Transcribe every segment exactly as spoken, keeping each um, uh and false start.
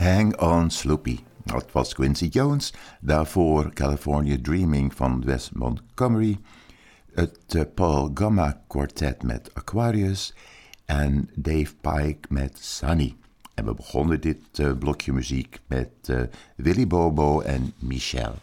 Hang On Sloopy. Dat was Quincy Jones. Daarvoor California Dreaming van Wes Montgomery. Het uh, Paul Gama Quartet met Aquarius. En Dave Pike met Sunny. En we begonnen dit uh, blokje muziek met uh, Willy Bobo en Michelle.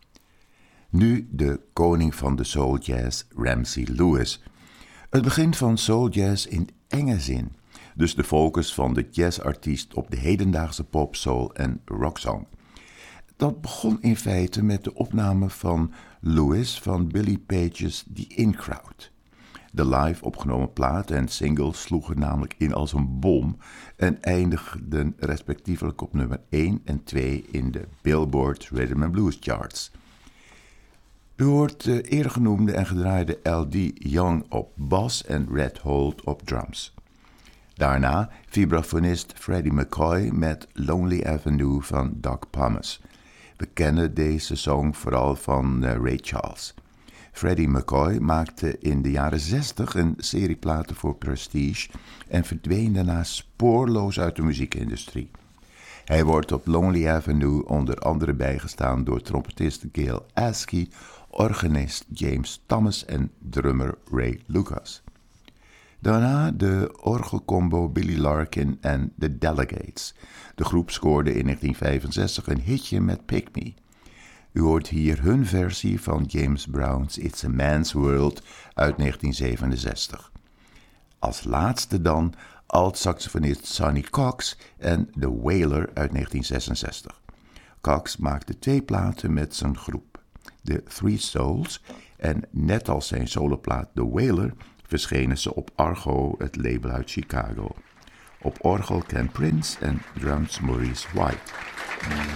Nu de koning van de soul jazz, Ramsey Lewis. Het begin van soul jazz in enge zin. Dus de focus van de jazzartiest op de hedendaagse pop, soul en rocksong. Dat begon in feite met de opname van Lewis van Billy Page's The In Crowd. De live opgenomen plaat en singles sloegen namelijk in als een bom en eindigden respectievelijk op nummer één en twee in de Billboard Rhythm and Blues charts. U hoort de eerder genoemde en gedraaide L D Young op bas en Red Holt op drums. Daarna vibrafonist Freddie McCoy met Lonely Avenue van Doc Pomus. We kennen deze song vooral van uh, Ray Charles. Freddie McCoy maakte in de jaren zestig een serie platen voor Prestige en verdween daarna spoorloos uit de muziekindustrie. Hij wordt op Lonely Avenue onder andere bijgestaan door trompetist Gail Askey, organist James Thomas en drummer Ray Lucas. Daarna de orgelcombo Billy Larkin en The Delegates. De groep scoorde in negentien vijfenzestig een hitje met Pick Me. U hoort hier hun versie van James Brown's It's a Man's World uit negentien zevenenzestig. Als laatste dan alt-saxofonist Sonny Cox en The Wailer uit negentien zesenzestig. Cox maakte twee platen met zijn groep, The Three Souls, en net als zijn soloplaat The Wailer verschenen ze op Argo, het label uit Chicago. Op orgel Ken Prince en drums Maurice White.